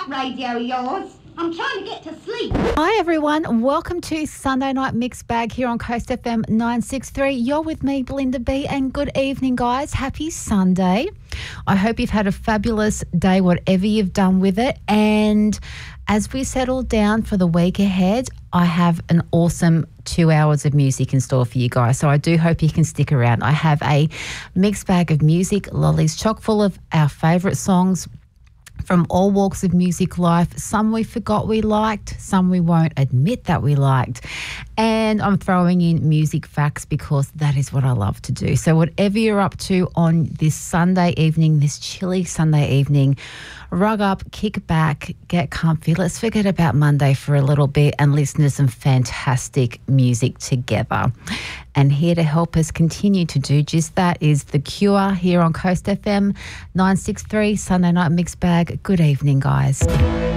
that radio of yours. I'm trying to get to sleep. Hi everyone, welcome to Sunday Night Mixed Bag here on Coast FM 963. You're with me, Belinda B, and good evening guys. Happy Sunday. I hope you've had a fabulous day, whatever you've done with it. And as we settle down for the week ahead, I have an awesome 2 hours of music in store for you guys. So I do hope you can stick around. I have a mixed bag of music, lollies chock full of our favourite songs from all walks of music life. Some we forgot we liked, some we won't admit that we liked. And I'm throwing in music facts because that is what I love to do. So whatever you're up to on this Sunday evening, this chilly Sunday evening, rug up, kick back, get comfy. Let's forget about Monday for a little bit and listen to some fantastic music together. And here to help us continue to do just that is The Cure here on Coast FM 963 Sunday Night Mixed Bag. Good evening, guys.